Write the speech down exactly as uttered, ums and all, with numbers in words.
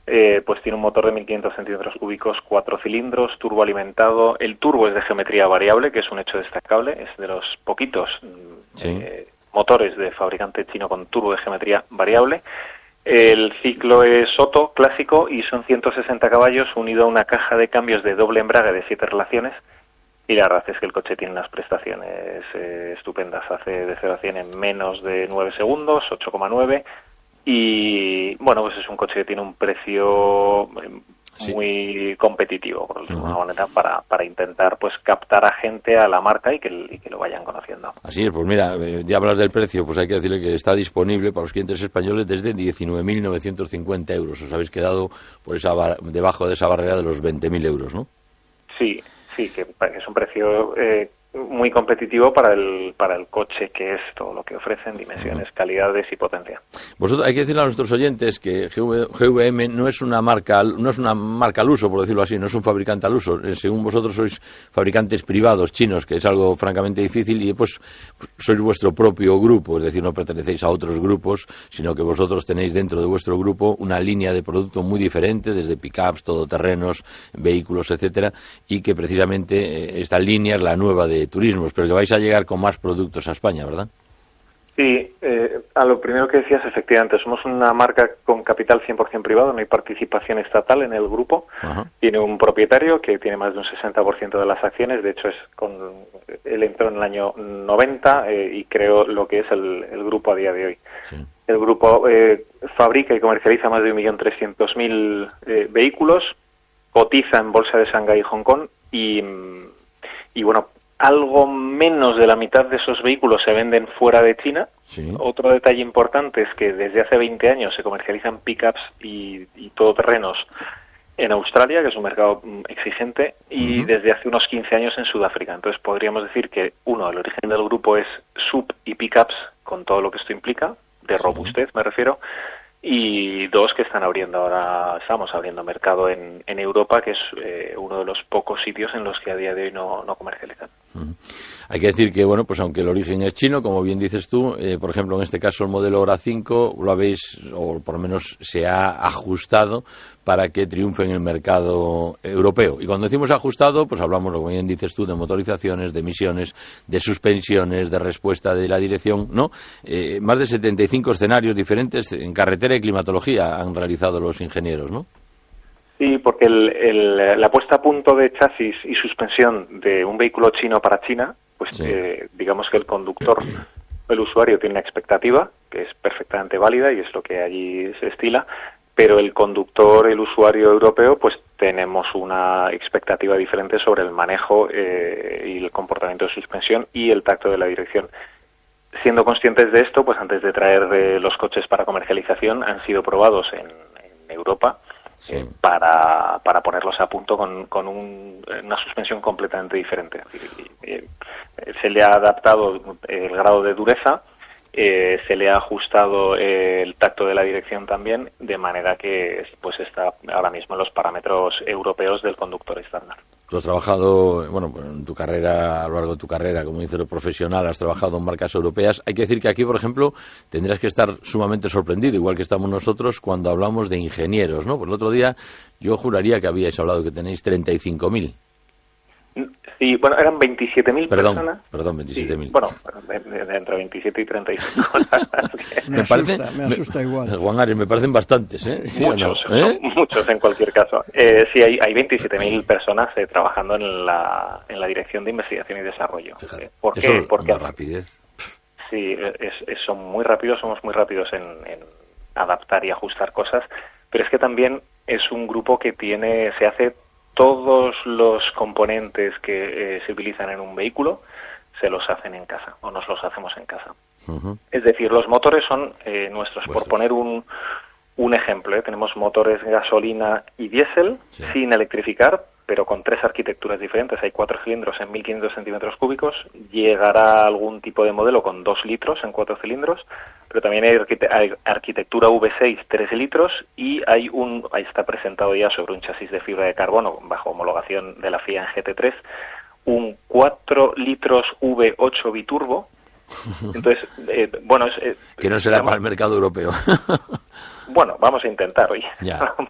eh, pues tiene un motor de mil quinientos centímetros cúbicos, cuatro cilindros, turbo alimentado. El turbo es de geometría variable, que es un hecho destacable, es de los poquitos sí. eh, motores de fabricante chino con turbo de geometría variable. El ciclo es Otto clásico y son ciento sesenta caballos unido a una caja de cambios de doble embrague de siete relaciones. Y la verdad es que el coche tiene unas prestaciones eh, estupendas. Hace de cero a cien en menos de nueve segundos, ocho coma nueve. Y bueno, pues es un coche que tiene un precio sí. muy competitivo, por decirlo de alguna manera, para, para intentar pues captar a gente a la marca y que, y que lo vayan conociendo. Así es, pues mira, ya hablas del precio, pues hay que decirle que está disponible para los clientes españoles desde diecinueve mil novecientos cincuenta euros. Os habéis quedado por esa bar- debajo de esa barrera de los veinte mil euros, ¿no? Sí. Sí, que es un precio eh, muy competitivo para el para el coche, que es todo lo que ofrecen, dimensiones, uh-huh. calidades y potencia. Vosotros hay que decirle a nuestros oyentes que G V M no es una marca no es una marca al uso, por decirlo así, no es un fabricante al uso. Según vosotros sois fabricantes privados chinos, que es algo francamente difícil, y pues sois vuestro propio grupo, es decir, no pertenecéis a otros grupos, sino que vosotros tenéis dentro de vuestro grupo una línea de producto muy diferente, desde pickups, todoterrenos, vehículos, etcétera, y que precisamente esta línea es la nueva de turismos, pero que vais a llegar con más productos a España, ¿verdad? Sí, eh, a lo primero que decías, efectivamente, somos una marca con capital cien por ciento privado, no hay participación estatal en el grupo. Ajá. Tiene un propietario que tiene más de un sesenta por ciento de las acciones, de hecho es con él entró en el año noventa eh, y creó lo que es el, el grupo a día de hoy. Sí. El grupo eh, fabrica y comercializa más de un millón trescientos mil eh, vehículos, cotiza en bolsa de Shanghái y Hong Kong y, y bueno, algo menos de la mitad de esos vehículos se venden fuera de China. Sí. Otro detalle importante es que desde hace veinte años se comercializan pickups y, y todoterrenos en Australia, que es un mercado exigente, y uh-huh. desde hace unos quince años en Sudáfrica. Entonces podríamos decir que, uno, el origen del grupo es sub y pickups, con todo lo que esto implica, de robustez sí. me refiero, y dos, que están abriendo ahora, estamos abriendo mercado en, en Europa, que es eh, uno de los pocos sitios en los que a día de hoy no, no comercializan. Uh-huh. Hay que decir que, bueno, pues aunque el origen es chino, como bien dices tú, eh, por ejemplo, en este caso el modelo Hora cinco lo habéis, o por lo menos se ha ajustado para que triunfe en el mercado europeo. Y cuando decimos ajustado, pues hablamos, como bien dices tú, de motorizaciones, de emisiones, de suspensiones, de respuesta de la dirección, ¿no? Eh, más de setenta y cinco escenarios diferentes en carretera y climatología han realizado los ingenieros, ¿no? Sí, porque el, el, la puesta a punto de chasis y suspensión de un vehículo chino para China, pues sí. eh, digamos que el conductor, el usuario tiene una expectativa que es perfectamente válida y es lo que allí se estila, pero el conductor, el usuario europeo, pues tenemos una expectativa diferente sobre el manejo eh, y el comportamiento de suspensión y el tacto de la dirección. Siendo conscientes de esto, pues antes de traer eh, los coches para comercialización han sido probados en, en Europa. Sí. Eh, para, para ponerlos a punto con, con un, una suspensión completamente diferente. Y, y, se le ha adaptado el grado de dureza, eh, se le ha ajustado eh, el tacto de la dirección también, de manera que pues está ahora mismo en los parámetros europeos del conductor estándar. Tú has trabajado, bueno, en tu carrera, a lo largo de tu carrera, como dice, profesional, has trabajado en marcas europeas. Hay que decir que aquí, por ejemplo, tendrás que estar sumamente sorprendido, igual que estamos nosotros, cuando hablamos de ingenieros, ¿no? Pues el otro día yo juraría que habíais hablado que tenéis treinta y cinco mil. Sí, bueno, eran veintisiete mil personas. Perdón, veintisiete mil. Sí, bueno, de, de, de entre veintisiete y treinta y cinco. me, me, parece, asusta, me asusta igual. Juan Ares, me parecen bastantes, ¿eh? ¿Sí muchos, o no? ¿Eh? muchos en cualquier caso. Eh, sí, hay, hay veintisiete mil personas eh, trabajando en la, en la Dirección de Investigación y Desarrollo. Fíjate, ¿Por qué? eso Porque una rapidez. Sí, es, es, son muy rápidos, somos muy rápidos en, en adaptar y ajustar cosas, pero es que también es un grupo que tiene, se hace todos los componentes que eh, se utilizan en un vehículo, se los hacen en casa, o nos los hacemos en casa. Uh-huh. Es decir, los motores son eh, nuestros. Vuestros. Por poner un, un ejemplo, ¿eh? Tenemos motores gasolina y diésel, sí. sin electrificar, pero con tres arquitecturas diferentes. Hay cuatro cilindros en mil quinientos centímetros cúbicos, llegará algún tipo de modelo con dos litros en cuatro cilindros, pero también hay, arquite- hay arquitectura V seis, tres litros, y hay un, ahí está presentado ya sobre un chasis de fibra de carbono, bajo homologación de la F I A en G T tres, un cuatro litros V ocho biturbo. Entonces, eh, bueno... Es, eh, que no será digamos, para el mercado europeo. Bueno, vamos a intentar, oye. Ya.